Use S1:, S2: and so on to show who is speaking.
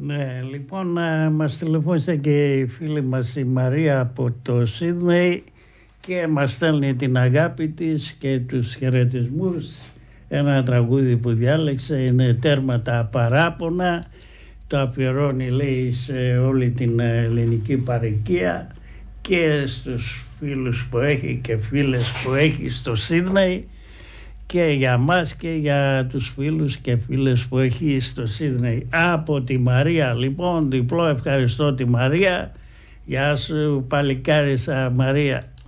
S1: Ναι, λοιπόν, μας τηλεφώνησε και η φίλη μας η Μαρία από το Σίδνεϊ και μας στέλνει την αγάπη της και τους χαιρετισμούς. Ένα τραγούδι που διάλεξε είναι «Τέρμα τα παράπονα». Το αφιερώνει, λέει, σε όλη την ελληνική παροικία και στους φίλους που έχει και φίλες που έχει στο Σίδνεϊ και για μας και για τους φίλους και φίλες που έχει στο Σίδνεϊ. Από τη Μαρία, λοιπόν, διπλό ευχαριστώ τη Μαρία. Γεια σου παλικάρισα Μαρία.